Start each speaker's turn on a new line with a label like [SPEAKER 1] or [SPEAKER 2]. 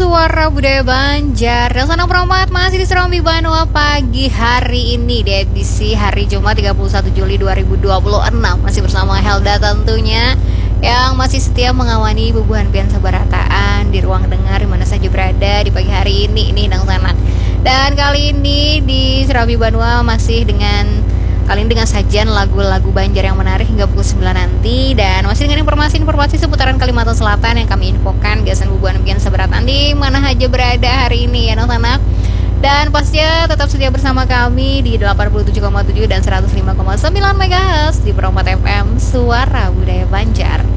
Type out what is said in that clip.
[SPEAKER 1] Suara Budaya Banjar. Dan senang promat masih di Serambi Banua pagi hari ini di edisi hari Jumat 31 Juli 2026. Masih bersama Helda tentunya, yang masih setia mengawani bubuhan pian sabarataan di ruang dengar dimana saja berada di pagi hari ini nang sana. Dan kali ini di Serambi Banua masih dengan sajian lagu-lagu Banjar yang menarik hingga pukul 9 nanti. Dan masih dengan informasi-informasi seputaran Kalimantan Selatan yang kami infokan, gasan bubuhan bikin seberatan di mana aja berada hari ini ya anak-anak. Dan pastinya tetap setia bersama kami di 87,7 dan 105,9 MHz di Perompat FM Suara Budaya Banjar.